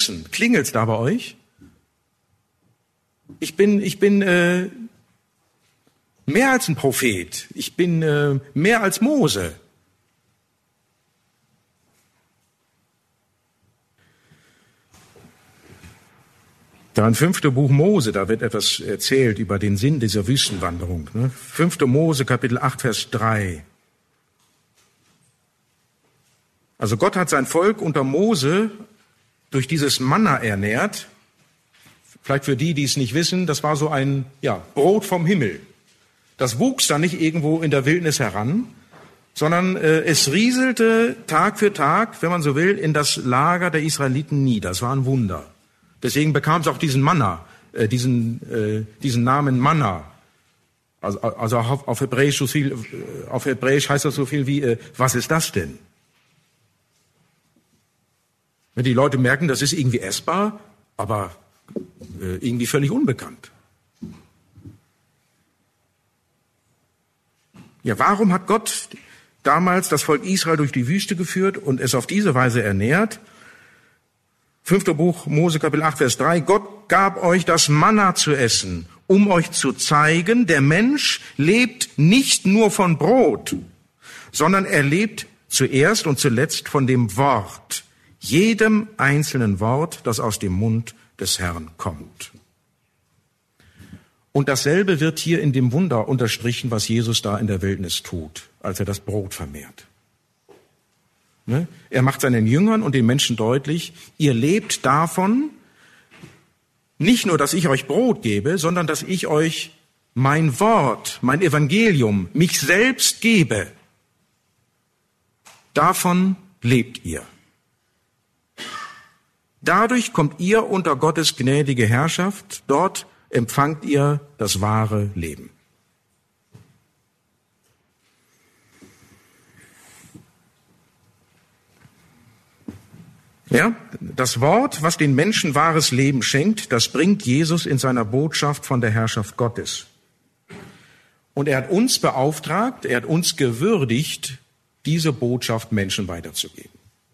setzen. Klingelt's da bei euch? Ich bin mehr als ein Prophet. Ich bin mehr als Mose. Da im 5. Buch Mose, da wird etwas erzählt über den Sinn dieser Wüstenwanderung. 5. Mose, Kapitel 8, Vers 3. Also Gott hat sein Volk unter Mose durch dieses Manna ernährt. Vielleicht für die es nicht wissen, das war so ein Brot vom Himmel. Das wuchs dann nicht irgendwo in der Wildnis heran, sondern es rieselte Tag für Tag, wenn man so will, in das Lager der Israeliten nieder. Das war ein Wunder. Deswegen bekam es auch diesen Manna, diesen Namen Manna. Also auf Hebräisch heißt das so viel wie, was ist das denn? Wenn die Leute merken, das ist irgendwie essbar, aber irgendwie völlig unbekannt. Ja, warum hat Gott damals das Volk Israel durch die Wüste geführt und es auf diese Weise ernährt? 5. Buch Mose, Kapitel 8, Vers 3. Gott gab euch das Manna zu essen, um euch zu zeigen, der Mensch lebt nicht nur von Brot, sondern er lebt zuerst und zuletzt von dem Wort, jedem einzelnen Wort, das aus dem Mund des Herrn kommt. Und dasselbe wird hier in dem Wunder unterstrichen, was Jesus da in der Wildnis tut, als er das Brot vermehrt. Er macht seinen Jüngern und den Menschen deutlich, ihr lebt davon, nicht nur, dass ich euch Brot gebe, sondern dass ich euch mein Wort, mein Evangelium, mich selbst gebe. Davon lebt ihr. Dadurch kommt ihr unter Gottes gnädige Herrschaft, dort empfangt ihr das wahre Leben. Ja, das Wort, was den Menschen wahres Leben schenkt, das bringt Jesus in seiner Botschaft von der Herrschaft Gottes. Und er hat uns beauftragt, er hat uns gewürdigt, diese Botschaft Menschen weiterzugeben.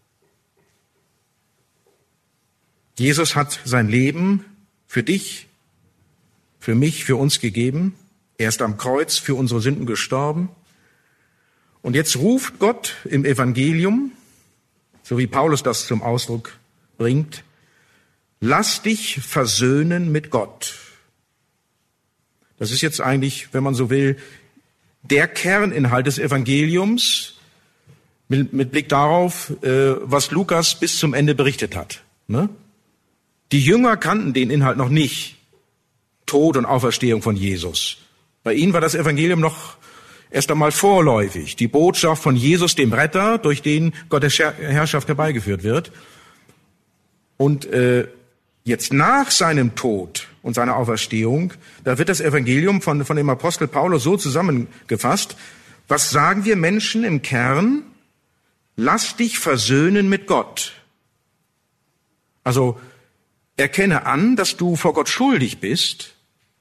Jesus hat sein Leben für dich, für mich, für uns gegeben. Er ist am Kreuz für unsere Sünden gestorben. Und jetzt ruft Gott im Evangelium, so wie Paulus das zum Ausdruck bringt, lass dich versöhnen mit Gott. Das ist jetzt eigentlich, wenn man so will, der Kerninhalt des Evangeliums mit Blick darauf, was Lukas bis zum Ende berichtet hat. Die Jünger kannten den Inhalt noch nicht. Tod und Auferstehung von Jesus. Bei ihnen war das Evangelium noch erst einmal vorläufig. Die Botschaft von Jesus, dem Retter, durch den Gottes Herrschaft herbeigeführt wird. Und jetzt nach seinem Tod und seiner Auferstehung, da wird das Evangelium von dem Apostel Paulus so zusammengefasst. Was sagen wir Menschen im Kern? Lass dich versöhnen mit Gott. Also erkenne an, dass du vor Gott schuldig bist.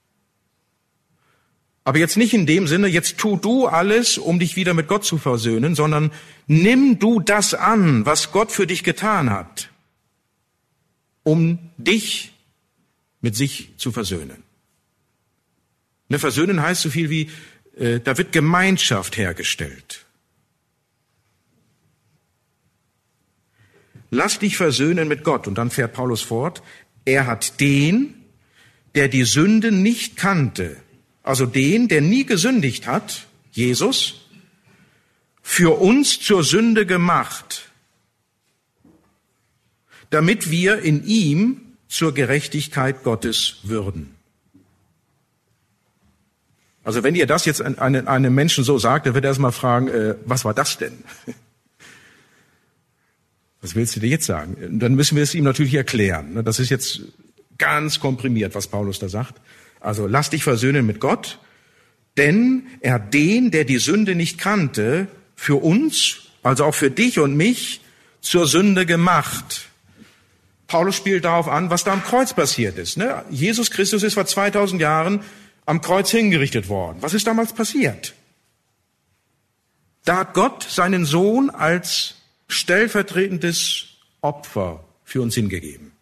Aber jetzt nicht in dem Sinne, jetzt tu du alles, um dich wieder mit Gott zu versöhnen, sondern nimm du das an, was Gott für dich getan hat, um dich mit sich zu versöhnen. Versöhnen heißt so viel wie, da wird Gemeinschaft hergestellt. Lass dich versöhnen mit Gott. Und dann fährt Paulus fort, er hat den, der die Sünde nicht kannte, also den, der nie gesündigt hat, Jesus, für uns zur Sünde gemacht, damit wir in ihm zur Gerechtigkeit Gottes würden. Also wenn ihr das jetzt einem Menschen so sagt, dann wird er erstmal fragen, was war das denn? Was willst du dir jetzt sagen? Dann müssen wir es ihm natürlich erklären. Das ist jetzt ganz komprimiert, was Paulus da sagt. Also lass dich versöhnen mit Gott, denn er hat den, der die Sünde nicht kannte, für uns, also auch für dich und mich, zur Sünde gemacht. Paulus spielt darauf an, was da am Kreuz passiert ist. Jesus Christus ist vor 2000 Jahren am Kreuz hingerichtet worden. Was ist damals passiert? Da hat Gott seinen Sohn als stellvertretendes Opfer für uns hingegeben.